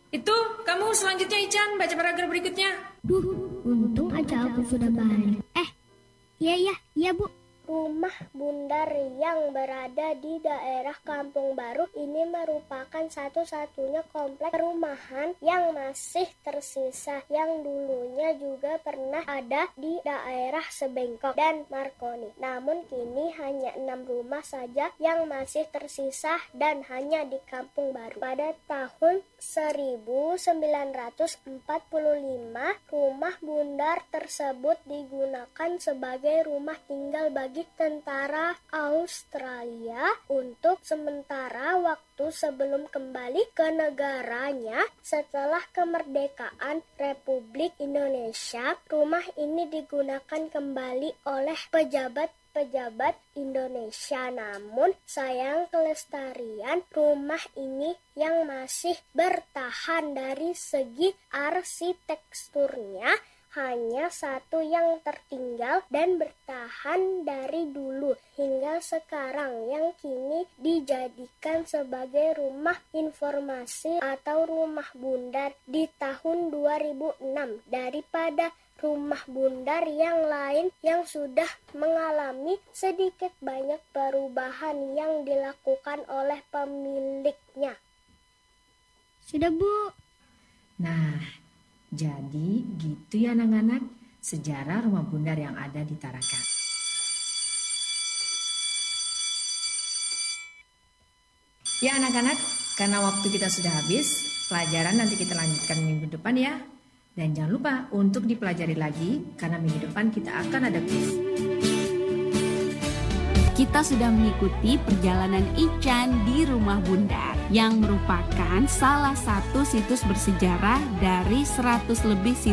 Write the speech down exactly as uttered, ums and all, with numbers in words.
Itu, kamu selanjutnya Ican, baca paragraf berikutnya. Duh, untung aja aku sudah balik. Eh, iya iya, iya Bu. Rumah bundar yang berada di daerah Kampung Baru ini merupakan satu-satunya kompleks perumahan yang masih tersisa yang dulunya juga pernah ada di daerah Sebengkok dan Marconi. Namun kini hanya enam rumah saja yang masih tersisa dan hanya di Kampung Baru. Pada tahun seribu sembilan ratus empat puluh lima, rumah bundar tersebut digunakan sebagai rumah tinggal bagi tentara Australia untuk sementara waktu sebelum kembali ke negaranya setelah kemerdekaan Republik Indonesia. Rumah ini digunakan kembali oleh pejabat-pejabat Indonesia. Namun sayang kelestarian rumah ini yang masih bertahan dari segi arsitekturnya hanya satu yang tertinggal dan bertahan dari dulu hingga sekarang yang kini dijadikan sebagai rumah informasi atau rumah bundar di tahun dua ribu enam daripada rumah bundar yang lain yang sudah mengalami sedikit banyak perubahan yang dilakukan oleh pemiliknya. Sudah Bu. Nah, jadi gitu ya anak-anak, sejarah rumah bundar yang ada di Tarakan. Ya anak-anak, karena waktu kita sudah habis, pelajaran nanti kita lanjutkan minggu depan ya. Dan jangan lupa untuk dipelajari lagi, karena minggu depan kita akan ada kuis. Kita sudah mengikuti perjalanan Ican di Rumah Bundar yang merupakan salah satu situs bersejarah dari seratus lebih situs